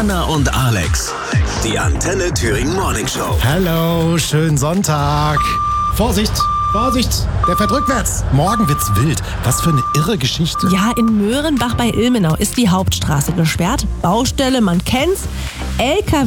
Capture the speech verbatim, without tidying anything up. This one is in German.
Anna und Alex. Die Antenne Thüringen Morning Show. Hallo, schönen Sonntag. Vorsicht, Vorsicht, der fährt rückwärts. Morgen wird's wild. Was für eine irre Geschichte. Ja, in Möhrenbach bei Ilmenau ist die Hauptstraße gesperrt. Baustelle, man kennt's. L K W